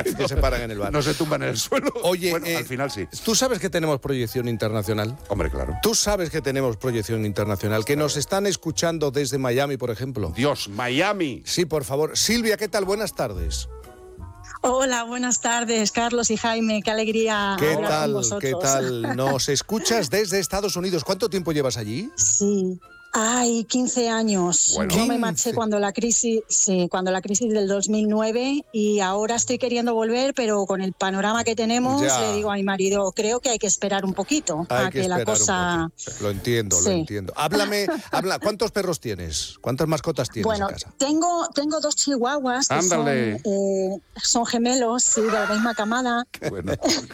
que se paran en el bar. No se tumban en el suelo. Oye, bueno, al final sí. ¿tú sabes que tenemos proyección internacional? Hombre, claro. ¿Tú sabes que tenemos proyección internacional? Que nos están escuchando desde Miami, por ejemplo. Dios, Miami. Sí, por favor. Silvia, ¿qué tal? Buenas tardes. Hola, buenas tardes, Carlos y Jaime. Qué alegría hablar con vosotros. ¿Qué tal? Nos escuchas desde Estados Unidos. ¿Cuánto tiempo llevas allí? Sí. Ay, 15 años. Bueno. Yo me marché cuando la crisis del 2009 y ahora estoy queriendo volver, pero con el panorama que tenemos, le digo a mi marido, creo que hay que esperar un poquito a que la cosa... Lo entiendo, sí. lo entiendo. ¿Cuántos perros tienes? ¿Cuántas mascotas tienes en casa? Tengo 2 chihuahuas que son gemelos, sí, de la misma camada. Qué bueno.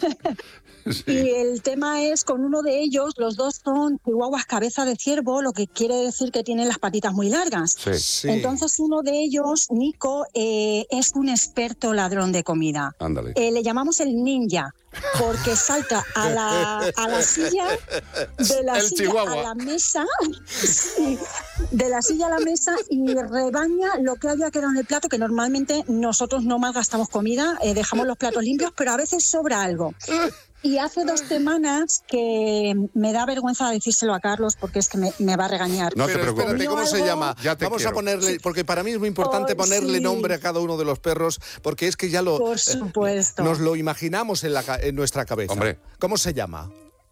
Sí. Y el tema es, con uno de ellos, los dos son chihuahuas cabeza de ciervo, lo que quiere decir que tienen las patitas muy largas. Sí. Sí. Entonces uno de ellos, Nico, es un experto ladrón de comida. Ándale. Le llamamos el ninja, porque salta a la silla, de la El silla chihuahua. a la mesa, sí, de la silla a la mesa, y rebaña lo que haya quedado en el plato, que normalmente nosotros no malgastamos comida, dejamos los platos limpios, pero a veces sobra algo. Y hace 2 semanas que me da vergüenza decírselo a Carlos porque es que me va a regañar. No te Pero preocupes. espérate, ¿cómo se llama? Ya te Vamos quiero. a ponerle, porque para mí es muy importante ponerle sí. nombre a cada uno de los perros, porque es que ya Por supuesto. nos lo imaginamos en nuestra cabeza. Hombre. ¿Cómo se llama?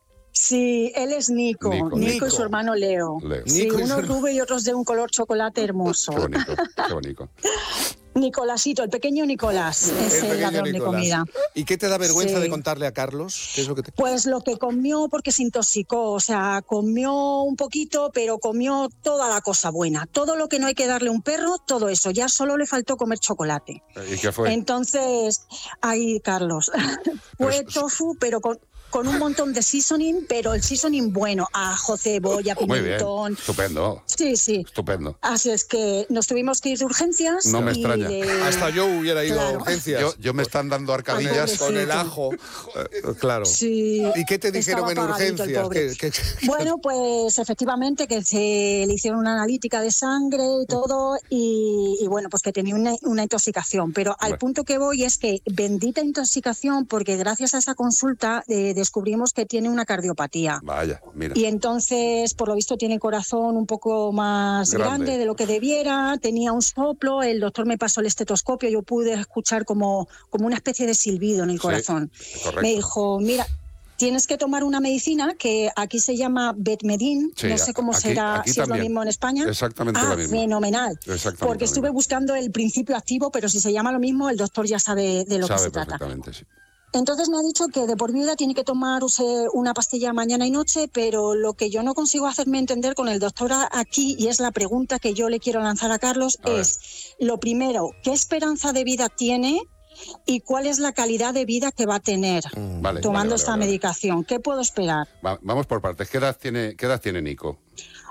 Sí, él es Nico Nico. y su hermano Leo. Sí, Nico y unos su- rubio y otros de un color chocolate hermoso. Qué bonito, qué bonito. Nicolásito, el pequeño Nicolás, es el pequeño ladrón de Nicolás. comida. ¿Y qué te da vergüenza Sí. de contarle a Carlos? ¿Qué es lo que te... Pues lo que comió porque se intoxicó, o sea, comió un poquito, pero comió toda la cosa buena. Todo lo que no hay que darle a un perro, todo eso. Ya solo le faltó comer chocolate. ¿Y qué fue? Entonces, ay, Carlos, fue tofu, pero con un montón de seasoning, pero el seasoning bueno, ajo, cebolla, Muy bien, pimentón. estupendo. Sí, sí. Estupendo. Así es que nos tuvimos que ir de urgencias. No me extraña. Hasta yo hubiera ido a Claro. urgencias. Yo me están dando arcadillas. Con el ajo. Claro. Sí. ¿Y qué te dijeron Estaba en apagadito el urgencias? pobre. ¿Qué- Bueno, pues efectivamente que se le hicieron una analítica de sangre y todo, y bueno, pues que tenía una intoxicación. Pero al Bueno. punto que voy es que bendita intoxicación, porque gracias a esa consulta descubrimos que tiene una cardiopatía. Vaya, mira. Y entonces, por lo visto, tiene el corazón un poco más grande de lo que debiera, tenía un soplo, el doctor me pasó el estetoscopio, yo pude escuchar como una especie de silbido en el corazón. correcto. Me dijo, mira, tienes que tomar una medicina que aquí se llama Betmedin, Sí, no sé cómo aquí- será, aquí si es lo también. mismo en España. Exactamente lo mismo. Fenomenal. Exactamente Porque lo estuve mismo. buscando el principio activo, pero si se llama lo mismo, el doctor ya sabe de lo que Sabe se trata. perfectamente, sí. Entonces me ha dicho que de por vida tiene que tomar una pastilla mañana y noche, pero lo que yo no consigo hacerme entender con el doctor aquí, y es la pregunta que yo le quiero lanzar a Carlos, A ver. es, lo primero, ¿qué esperanza de vida tiene y cuál es la calidad de vida que va a tener Vale, tomando vale, esta vale. medicación? ¿Qué puedo esperar? Vamos por partes. ¿Qué edad tiene Nico?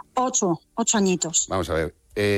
8 añitos. Vamos a ver.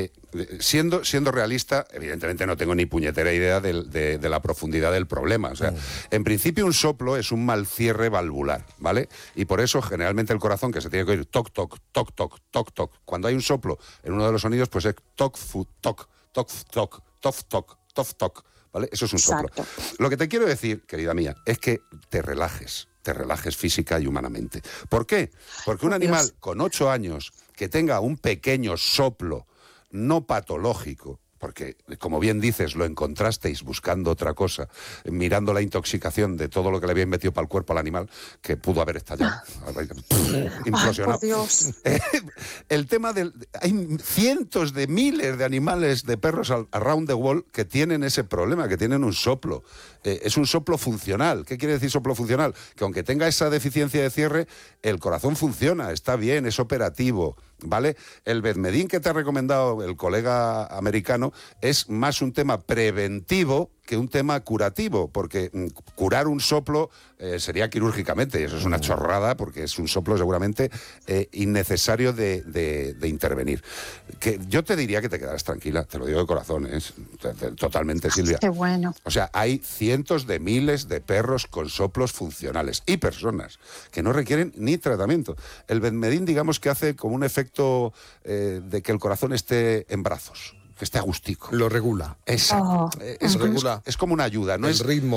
Siendo realista, evidentemente no tengo ni puñetera idea de la profundidad del problema. O sea, en principio un soplo es un mal cierre valvular, ¿vale? Y por eso generalmente el corazón, que se tiene que oír toc, toc, toc, toc, toc, toc. Cuando hay un soplo en uno de los sonidos, pues es toc, fu, toc, toc, toc, toc, toc, toc, toc, ¿vale? Eso es un soplo. Exacto. Lo que te quiero decir, querida mía, es que te relajes física y humanamente. ¿Por qué? Porque un Por Dios. animal con 8 años que tenga un pequeño soplo no patológico, porque, como bien dices, lo encontrasteis buscando otra cosa, mirando la intoxicación de todo lo que le habían metido para el cuerpo al animal, que pudo haber estallado, implosionado. Por Dios. El tema hay cientos de miles de animales, de perros around the world que tienen ese problema, que tienen un soplo. Es un soplo funcional. ¿Qué quiere decir soplo funcional? Que aunque tenga esa deficiencia de cierre, el corazón funciona, está bien, es operativo, ¿vale? El Betmedin que te ha recomendado el colega americano es más un tema preventivo que un tema curativo, porque curar un soplo sería quirúrgicamente, y eso es una chorrada, porque es un soplo seguramente innecesario de intervenir. Que yo te diría que te quedaras tranquila, te lo digo de corazón, totalmente, Silvia. Qué bueno. O sea, hay cientos de miles de perros con soplos funcionales y personas que no requieren ni tratamiento. El Betmedin, digamos que hace como un efecto de que el corazón esté en brazos, que esté agustico. Lo regula. Exacto. Oh. Es Regula como una ayuda, ¿no? el ritmo.